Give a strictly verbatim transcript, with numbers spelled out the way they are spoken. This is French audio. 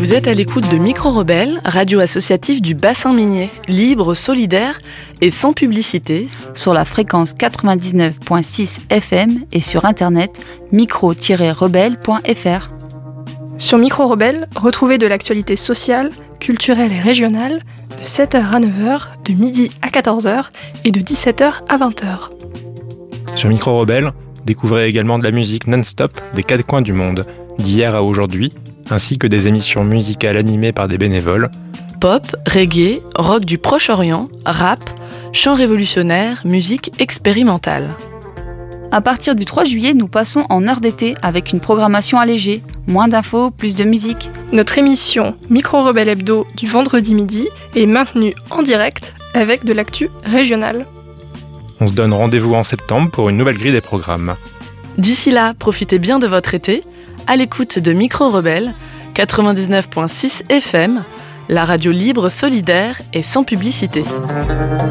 Vous êtes à l'écoute de Micro Rebelle, radio associative du bassin minier, libre, solidaire et sans publicité, sur la fréquence quatre-vingt-dix-neuf virgule six F M et sur internet micro tiret rebelle point f r. Sur Micro Rebelle, retrouvez de l'actualité sociale, culturelle et régionale de sept heures à neuf heures, de midi à quatorze heures et de dix-sept heures à vingt heures. Sur Micro Rebelle, découvrez également de la musique non-stop des quatre coins du monde, d'hier à aujourd'hui, ainsi que des émissions musicales animées par des bénévoles. Pop, reggae, rock du Proche-Orient, rap, chant révolutionnaire, musique expérimentale. À partir du trois juillet, nous passons en heure d'été avec une programmation allégée. Moins d'infos, plus de musique. Notre émission Micro Rebelle Hebdo du vendredi midi est maintenue en direct avec de l'actu régionale. On se donne rendez-vous en septembre pour une nouvelle grille des programmes. D'ici là, profitez bien de votre été, à l'écoute de Micro Rebelle, quatre-vingt-dix-neuf virgule six F M, la radio libre, solidaire et sans publicité.